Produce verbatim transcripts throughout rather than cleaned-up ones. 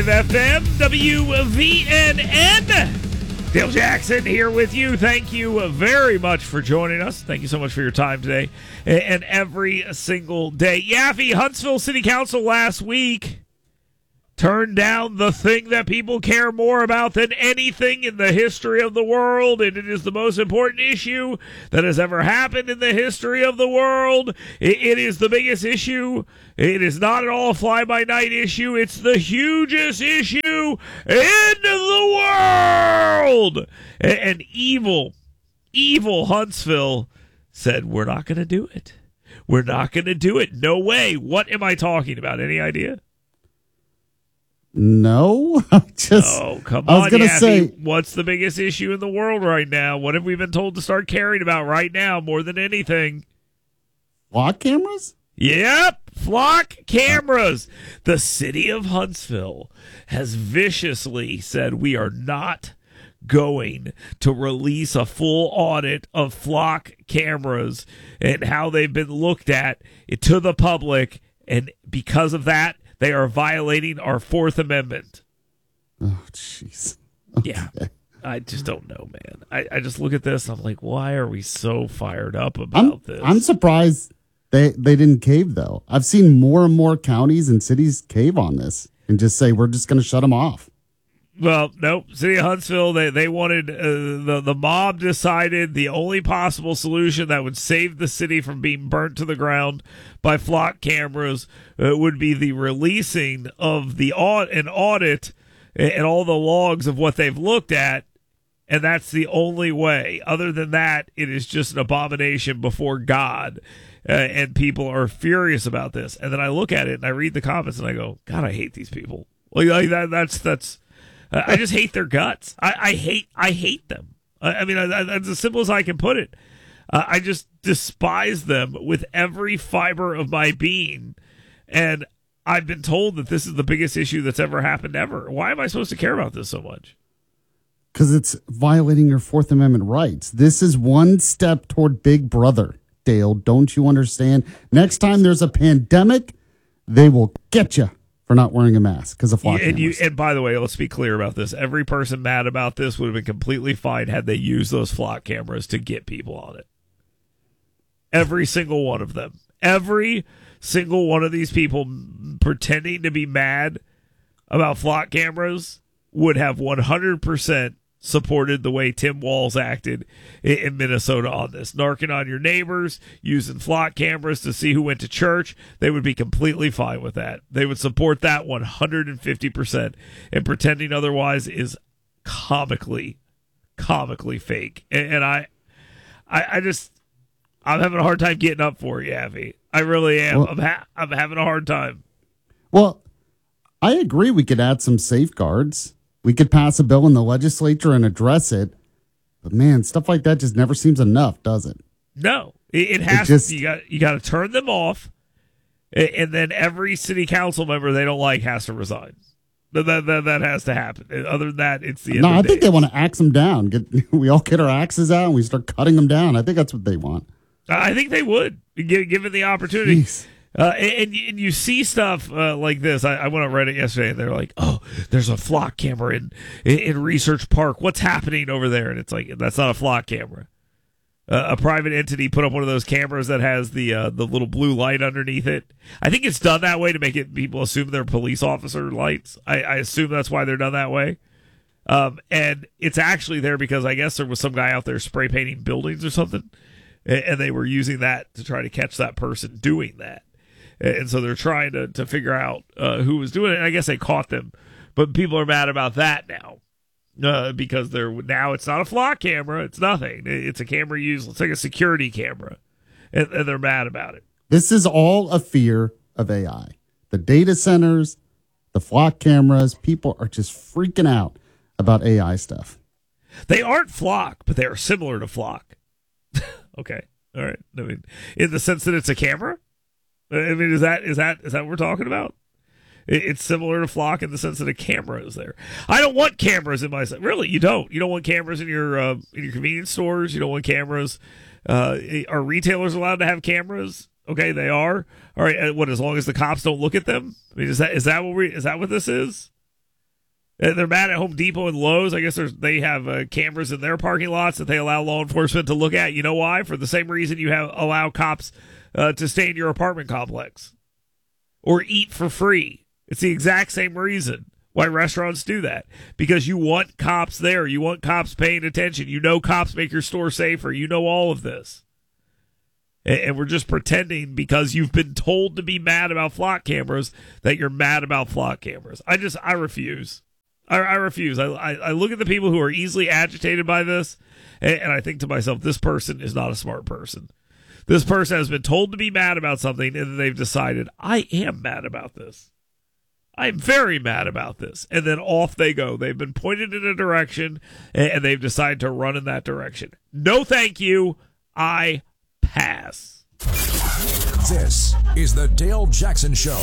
five F M, W V N N. Dale Jackson here with you. Thank you very much for joining us. Thank you so much for your time today and every single day. Yaffe, Huntsville City Council last week turned down the thing that people care more about than anything in the history of the world, and it is the most important issue that has ever happened in the history of the world. It is the biggest issue. It is not at all a fly-by-night issue. It's the hugest issue in the world. And evil, evil Huntsville said, we're not going to do it. We're not going to do it. No way. What am I talking about? Any idea? No, I just. Oh, come I on, was gonna Yaffe. say, What's the biggest issue in the world right now? What have we been told to start caring about right now more than anything? flock cameras? Yep, flock cameras. The city of Huntsville has viciously said we are not going to release a full audit of flock cameras and how they've been looked at to the public, and because of that, they are violating our Fourth Amendment. Oh, jeez. Okay. Yeah. I just don't know, man. I, I just look at this, I'm like, why are we so fired up about I'm, this? I'm surprised they, they didn't cave, though. I've seen more and more counties and cities cave on this and just say, we're just going to shut them off. Well, nope. City of Huntsville, they, they wanted, uh, the, the mob decided the only possible solution that would save the city from being burnt to the ground by flock cameras uh, would be the releasing of the aud- an audit and all the logs of what they've looked at. And that's the only way. Other than that, it is just an abomination before God. Uh, and people are furious about this. And then I look at it and I read the comments and I go, God, I hate these people. Like, like that, that's, that's, uh, I just hate their guts. I, I hate, I hate them. I, I mean, I, that's as simple as I can put it. Uh, I just despise them with every fiber of my being. And I've been told that this is the biggest issue that's ever happened ever. Why am I supposed to care about this so much? Because it's violating your Fourth Amendment rights. This is one step toward Big Brother, Dale. Don't you understand? Next time there's a pandemic, they will get you for not wearing a mask because of flock and cameras. you, and by the way, let's be clear about this. Every person mad about this would have been completely fine had they used those flock cameras to get people on it. Every single one of them. Every single one of these people pretending to be mad about flock cameras would have one hundred percent supported the way Tim Walz acted in Minnesota on this. Narking on your neighbors, using flock cameras to see who went to church. They would be completely fine with that. They would support that one hundred fifty percent. And pretending otherwise is comically, comically fake. And, and I, I, I just, I'm having a hard time getting up for you, Yaffe. I really am. Well, I'm, ha- I'm having a hard time. Well, I agree we could add some safeguards. We could pass a bill in the legislature and address it. But, man, stuff like that just never seems enough, does it? No. It, it has it just, to. You got, you got to turn them off, and then every city council member they don't like has to resign. That, that, that has to happen. Other than that, it's the end No, of I the think day. they want to axe them down. Get, we all get our axes out and we start cutting them down. I think that's what they want. I think they would, given the opportunity. Jeez. Uh, and, and you see stuff uh, like this. I, I went on Reddit yesterday, and they're like, "Oh, there's a flock camera in, in in Research Park. What's happening over there?" And it's like, that's not a flock camera. Uh, a private entity put up one of those cameras that has the uh, the little blue light underneath it. I think it's done that way to make it people assume they're police officer lights. I, I assume that's why they're done that way. Um, and it's actually there because I guess there was some guy out there spray painting buildings or something, and, and they were using that to try to catch that person doing that. And so they're trying to, to figure out uh, who was doing it. And I guess they caught them. But people are mad about that now uh, because they're now it's not a flock camera. It's nothing. It's a camera used. It's like a security camera. And, and they're mad about it. This is all a fear of A I. The data centers, the flock cameras, people are just freaking out about A I stuff. They aren't flock, but they are similar to flock. Okay. All right. I mean, in the sense that it's a camera? I mean, is that is that is that what we're talking about? It's similar to flock in the sense that a camera is there. I don't want cameras in my really. You don't. You don't want cameras in your uh, in your convenience stores. You don't want cameras. Uh, are retailers allowed to have cameras? Okay, they are. All right. What? As long as the cops don't look at them. I mean, is that is that what we is that what this is? They're mad at Home Depot and Lowe's. I guess there's, they have uh, cameras in their parking lots that they allow law enforcement to look at. You know why? For the same reason you have allow cops uh, to stay in your apartment complex or eat for free. It's the exact same reason why restaurants do that, because you want cops there. You want cops paying attention. You know cops make your store safer. You know all of this. And we're just pretending because you've been told to be mad about flock cameras that you're mad about flock cameras. I just, I refuse. I, I refuse. I, I, I look at the people who are easily agitated by this, and, and I think to myself, this person is not a smart person. This person has been told to be mad about something, and then they've decided, I am mad about this. I'm very mad about this. And then off they go. They've been pointed in a direction, and, and they've decided to run in that direction. No, thank you. I pass. This is the Dale Jackson Show.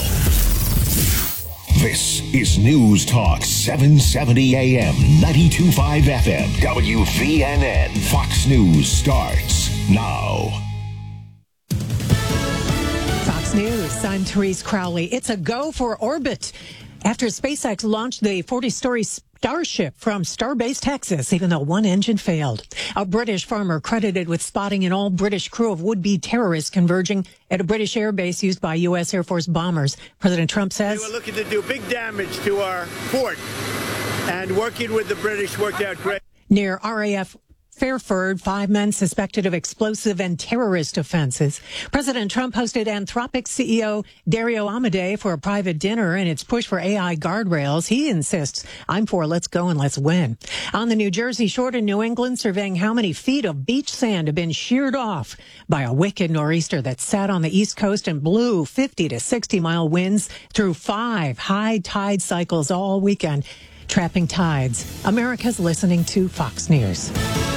This is News Talk seven seventy A M, ninety-two point five F M, W V N N. Fox News starts now. Fox News, I'm Therese Crowley. It's a go for orbit after SpaceX launched the forty-story Starship from Starbase, Texas, even though one engine failed. A British farmer credited with spotting an all-British crew of would-be terrorists converging at a British airbase used by U S Air Force bombers. President Trump says, they were looking to do big damage to our fort, and working with the British worked out great. Near R A F Fairford, five men suspected of explosive and terrorist offenses. President Trump hosted Anthropic C E O Dario Amodei for a private dinner in its push for A I guardrails. He insists, I'm for let's go and let's win. On the New Jersey shore in New England, surveying how many feet of beach sand have been sheared off by a wicked nor'easter that sat on the East Coast and blew fifty to sixty mile winds through five high tide cycles all weekend, trapping tides. America's listening to Fox News.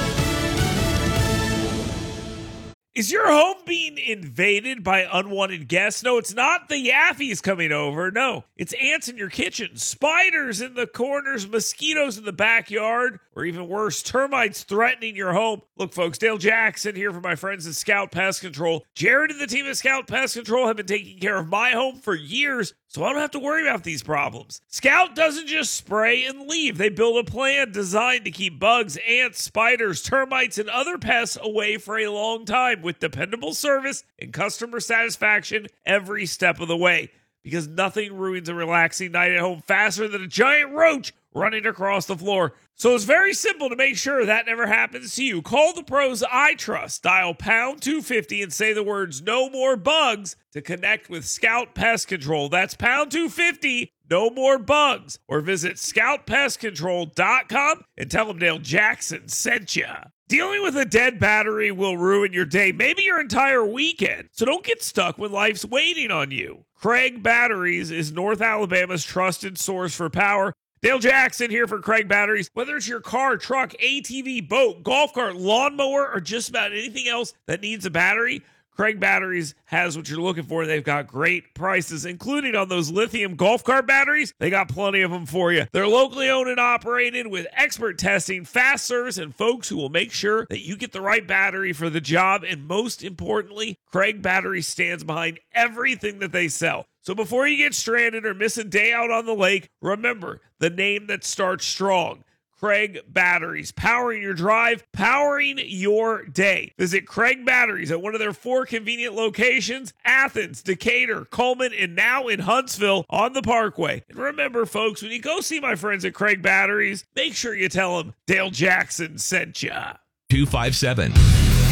Is your home being invaded by unwanted guests? No, it's not the Yaffies coming over. No, it's ants in your kitchen, spiders in the corners, mosquitoes in the backyard, or even worse, termites threatening your home. Look, folks, Dale Jackson here for my friends at Scout Pest Control. Jared and the team at Scout Pest Control have been taking care of my home for years, so I don't have to worry about these problems. Scout doesn't just spray and leave. They build a plan designed to keep bugs, ants, spiders, termites, and other pests away for a long time with dependable service and customer satisfaction every step of the way. Because nothing ruins a relaxing night at home faster than a giant roach running across the floor. So it's very simple to make sure that never happens to you. Call the pros I trust. Dial pound two fifty and say the words no more bugs to connect with Scout Pest Control. That's pound two fifty, no more bugs. Or visit scout pest control dot com and tell them Dale Jackson sent you. Dealing with a dead battery will ruin your day, maybe your entire weekend. So don't get stuck when life's waiting on you. Craig Batteries is North Alabama's trusted source for power. Dale Jackson here for Craig Batteries. Whether it's your car, truck, A T V, boat, golf cart, lawnmower, or just about anything else that needs a battery, Craig Batteries has what you're looking for. They've got great prices, including on those lithium golf cart batteries. They got plenty of them for you. They're locally owned and operated with expert testing, fast service, and folks who will make sure that you get the right battery for the job. And most importantly, Craig Batteries stands behind everything that they sell. So before you get stranded or miss a day out on the lake, remember the name that starts strong. Craig Batteries, powering your drive, powering your day. Visit Craig Batteries at one of their four convenient locations, Athens, Decatur, Coleman, and now in Huntsville on the Parkway. And remember, folks, when you go see my friends at Craig Batteries, make sure you tell them Dale Jackson sent ya. two five seven